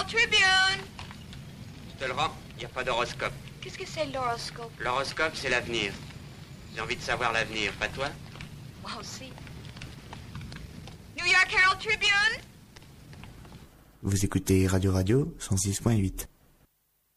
Herald Tribune. Je te le rends, il n'y a pas d'horoscope. Qu'est-ce que c'est l'horoscope? L'horoscope, c'est l'avenir. J'ai envie de savoir l'avenir, pas toi? Moi aussi. New York Herald Tribune. Vous écoutez Radio 106.8.